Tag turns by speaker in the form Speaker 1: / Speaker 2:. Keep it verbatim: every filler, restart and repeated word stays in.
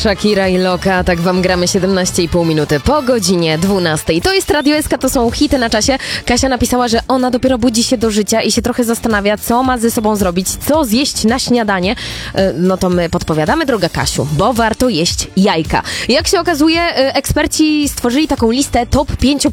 Speaker 1: Shakira i Loka, tak wam gramy siedemnaście i pół minuty po godzinie dwunastej. To jest Radio S K, to są hity na czasie. Kasia napisała, że ona dopiero budzi się do życia i się trochę zastanawia, co ma ze sobą zrobić, co zjeść na śniadanie. No to my podpowiadamy, droga Kasiu, bo warto jeść jajka. Jak się okazuje, eksperci stworzyli taką listę top pięciu